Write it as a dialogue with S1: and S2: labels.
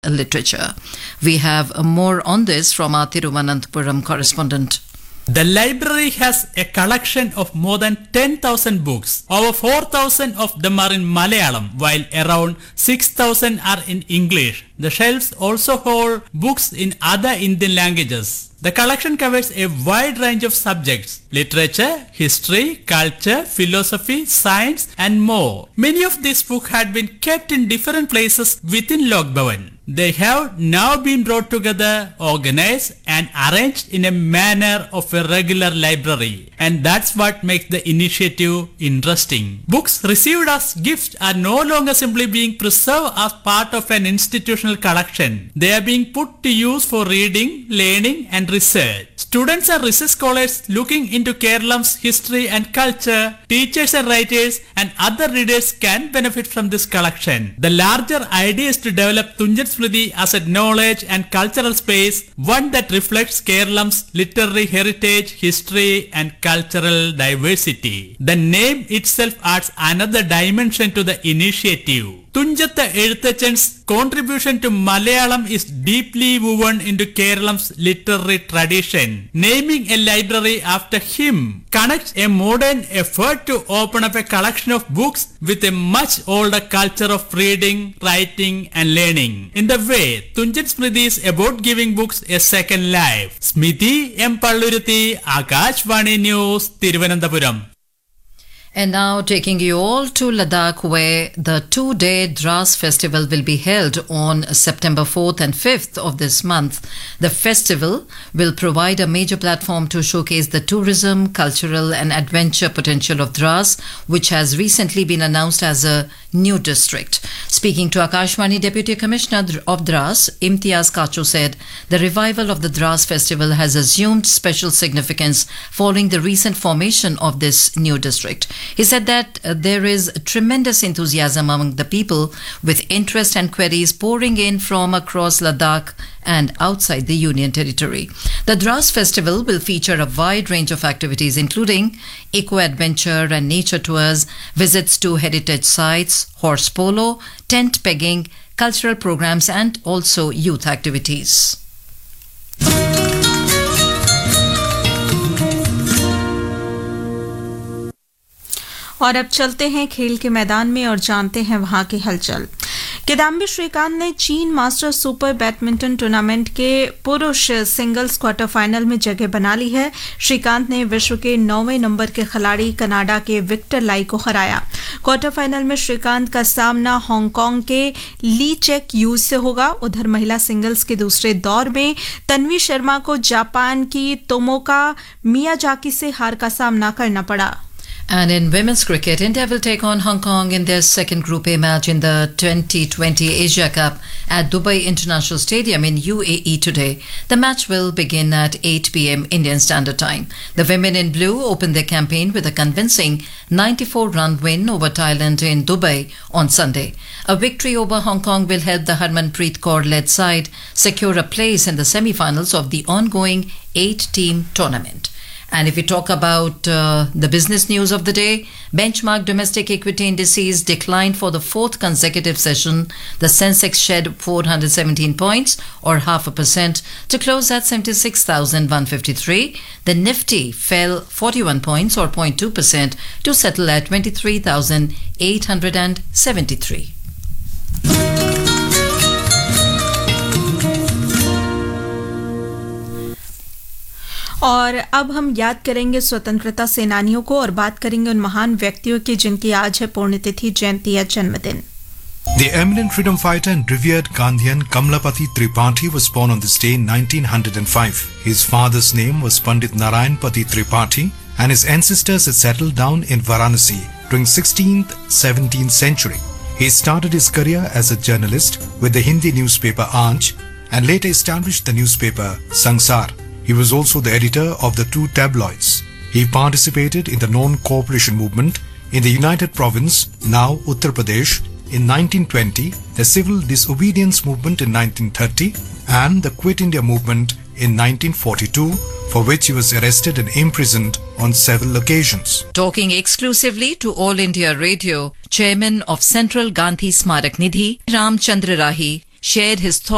S1: literature. We have more on this from our Thiruvananthapuram correspondent.
S2: The library has a collection of more than 10,000 books. Over 4,000 of them are in Malayalam, while around 6,000 are in English. The shelves also hold books in other Indian languages. The collection covers a wide range of subjects: literature, history, culture, philosophy, science, and more. Many of these books had been kept in different places within Lok Bhavan. They have now been brought together, organized, and arranged in a manner of a regular library. And that's what makes the initiative interesting. Books received as gifts are no longer simply being preserved as part of an institutional collection. They are being put to use for reading, learning, and research. Students and research scholars looking into Kerala's history and culture, teachers and writers, and other readers can benefit from this collection. The larger idea is to develop Tunjan Smriti as a knowledge and cultural space, one that reflects Kerala's literary heritage, history, and cultural diversity. The name itself adds another dimension to the initiative. Tunjatha Ezhuthachan's contribution to Malayalam is deeply woven into Kerala's literary tradition. Naming a library after him connects a modern effort to open up a collection of books with a much older culture of reading, writing, and learning. In the way, Tunjan Smriti is about giving books a second life. Smriti M. Palluruthi, Akashvani News, Thiruvananthapuram.
S1: And now taking you all to Ladakh, where the 2-day Dras Festival will be held on September 4th and 5th of this month. The festival will provide a major platform to showcase the tourism, cultural and adventure potential of Dras, which has recently been announced as a new district. Speaking to Akashvani Deputy Commissioner of Dras, Imtiaz Kacho said the revival of the Dras Festival has assumed special significance following the recent formation of this new district. He said that there is tremendous enthusiasm among the people, with interest and queries pouring in from across Ladakh and outside the Union Territory. The Dras Festival will feature a wide range of activities, including eco-adventure and nature tours, visits to heritage sites, horse polo, tent pegging, cultural programs, and also youth activities.
S3: और अब चलते हैं खेल के मैदान में और जानते हैं वहां की हलचल। किदाम्बी श्रीकांत ने चीन मास्टर सुपर बैडमिंटन टूर्नामेंट के पुरुष सिंगल्स क्वार्टर फाइनल में जगह बना ली है। श्रीकांत ने विश्व के 9वें नंबर के खिलाड़ी कनाडा के विक्टर लाई को हराया। क्वार्टर फाइनल में श्रीकांत का सामना हांगकांग के ली चेक यू से होगा। उधर महिला सिंगल्स के दूसरे दौर में तन्वी शर्मा को जापान की तोमोका मियाजाकी से हार का सामना करना पड़ा।
S1: And in women's cricket, India will take on Hong Kong in their second Group A match in the 2020 Asia Cup at Dubai International Stadium in UAE today. The match will begin at 8 p.m. Indian Standard Time. The women in blue opened their campaign with a convincing 94-run win over Thailand in Dubai on Sunday. A victory over Hong Kong will help the Harmanpreet Kaur-led side secure a place in the semi-finals of the ongoing 8-team tournament. And if we talk about the business news of the day, benchmark domestic equity indices declined for the fourth consecutive session. The Sensex shed 417 points or 0.5% to close at 76,153. The Nifty fell 41 points or 0.2% to settle at 23,873.
S3: और अब हम याद करेंगे स्वतंत्रता सेनानियों को और बात करेंगे उन महान व्यक्तियों की जिनकी आज है पुण्यतिथि, जयंती या जन्मदिन।
S4: The eminent freedom fighter and revered Gandhian Kamalapati Tripathi was born on this day in 1905. His father's name was Pandit Narayanpati Tripathi and his ancestors had settled down in Varanasi during 16th, 17th century. He started his career as a journalist with the Hindi newspaper Aanch and later established the newspaper Sansar. He was also the editor of the two tabloids. He participated in the non-cooperation movement in the United Province, now Uttar Pradesh, in 1920, the civil disobedience movement in 1930, and the Quit India movement in 1942, for which he was arrested and imprisoned on several occasions.
S1: Talking exclusively to All India Radio, Chairman of Central Gandhi Smarak Nidhi, Ramchandra Rahi, shared his thoughts